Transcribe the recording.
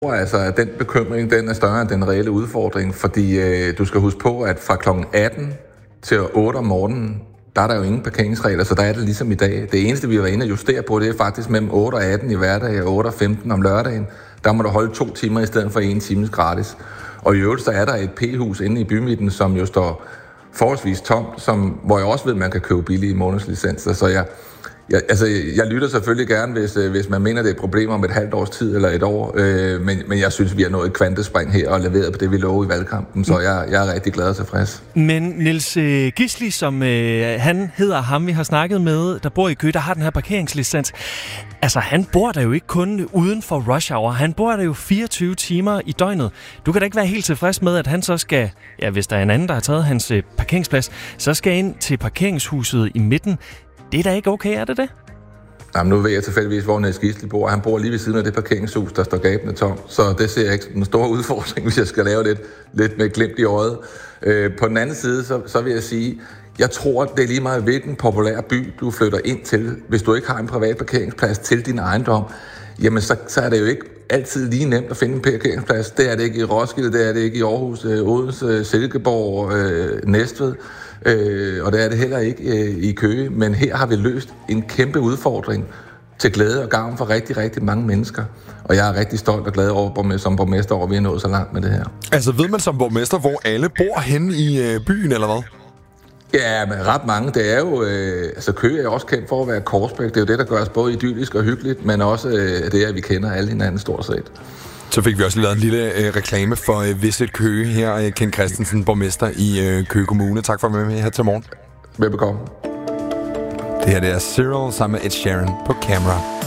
Altså, at den bekymring, den er større end den reelle udfordring, fordi du skal huske på, at fra kl. 18 til 8 om morgenen, der er der jo ingen parkeringsregler, så der er det ligesom i dag. Det eneste, vi var inde og justere på, det er faktisk mellem 8 og 18 i hverdag og 8 og 15 om lørdagen. Der må du holde 2 timer i stedet for 1 time gratis. Og i øvrigt, så er der et p-hus inde i bymidten, som jo står forholdsvis tomt, hvor jeg også ved, at man kan købe billige månedslicenser. Så jeg lytter selvfølgelig gerne, hvis man mener, det er et problem om et halvt års tid eller et år. Men jeg synes, vi har nået et kvantespring her og leveret på det, vi lovede i valgkampen. Så jeg er rigtig glad og tilfreds. Men Niels Gisli, som han hedder ham, vi har snakket med, der bor i Køge, der har den her parkeringslicens. Altså, han bor der jo ikke kun uden for rush hour. Han bor der jo 24 timer i døgnet. Du kan da ikke være helt tilfreds med, at han så skal, hvis der er en anden, der har taget hans parkeringsplads, så skal ind til parkeringshuset i midten. Det er da ikke okay, er det det? Jamen, nu ved jeg tilfældigvis, hvor Niels Gisli bor. Han bor lige ved siden af det parkeringshus, der står gabende tom. Så det ser jeg ikke som en stor udfordring, hvis jeg skal lave lidt med glimt i øjet. På den anden side, så vil jeg sige, jeg tror, det er lige meget, hvilken populær by du flytter ind til. Hvis du ikke har en privat parkeringsplads til din ejendom, jamen så er det jo ikke altid lige nemt at finde en parkeringsplads. Det er det ikke i Roskilde, det er det ikke i Aarhus, Odense, Silkeborg, Næstved. Og det er det heller ikke i Køge, men her har vi løst en kæmpe udfordring til glæde og gavn for rigtig, rigtig mange mennesker. Og jeg er rigtig stolt og glad over, som borgmester over, at vi er nået så langt med det her. Altså ved man som borgmester, hvor alle bor henne i byen, eller hvad? Ja, men ret mange. Det er jo, Køge er jo også kendt for at være Korsbæk. Det er jo det, der gør os både idyllisk og hyggeligt, men også det, at vi kender alle hinanden stort set. Så fik vi også lavet en lille reklame for Visit Køge her, Ken Christensen, borgmester i Køge Kommune. Tak for at være med her til morgen. Velbekomme. Det her det er Cyril sammen med Ed Sheeran på Camera.